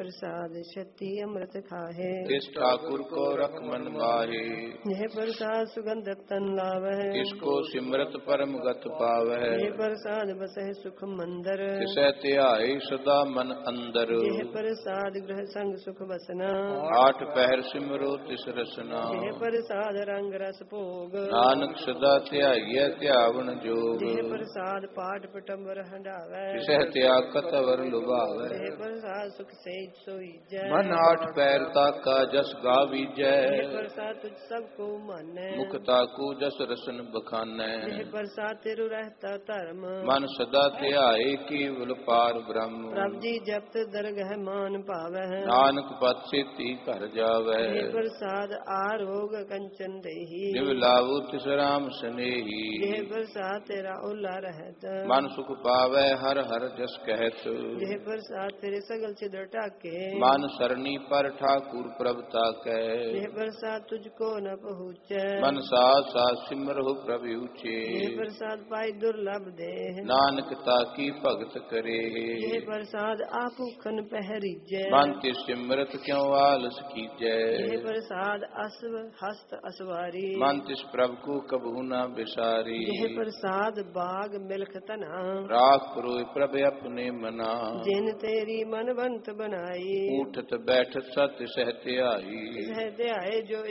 प्रसाद शक्ति अमृत खाहे। तिस ठाकुर को रख मन माहे। यह प्रसाद सुगंध तन लावह। तिसको सिमरत परम गत पावह। यह प्रसाद बसह सुख मंदर। तिसै ध्याए सदा मन अंदर। यह प्रसाद ग्रह संग सुख बसना। आठ पहर सिमरो तिस रसना। यह प्रसाद रंग रस भोग। नानक सदा ध्याइयै ध्यावन जोग। यह प्रसाद पाठ पटम्बर हंडावै। तिसै त्यागत अवर लुभावै। यह प्रसाद सुख से सोईजै। मन आठ पैर ताका जस गावीजै। यह प्रसाद तुझ सबको मानै। मुख ताकू जस रसन बखानै। यह प्रसाद तेरु रहता धर्म। मन सदा ध्याए केवल पार ब्रह्म। प्रभ जी जपत दरगह मान पावै। नानक पद सेती घर जावै। यह प्रसाद आरोग कंचन देही। निव लावु तिस राम स्नेही। यह प्रसाद तेरा ओला रहत। मन सुख पावै हर हर जस कहत। यह प्रसाद तेरे सगल छिद्र टाके। मन सरनी पर ठाकुर प्रभ ताकै। यह प्रसाद तुझको न पहुँचै। मन साथ साथ सिमरहु प्रभु ऊचे। यह प्रसाद पाई दुर्लभ देह। नानक ताकी भगत करे। यह प्रसाद आभूखन पहरीजै। मन के सिमरत क्यों आलस कीजै। यह प्रसाद असव हस्त असवारी। मन तिस प्रभु को कबहू न बिसारी। यह प्रसाद बाग मिल्ख तना। राख परोए प्रभ अपने मना। जिन तेरी मनवंत बनाई। उठत बैठत सत्य सहत्याई। सह ध्याए जो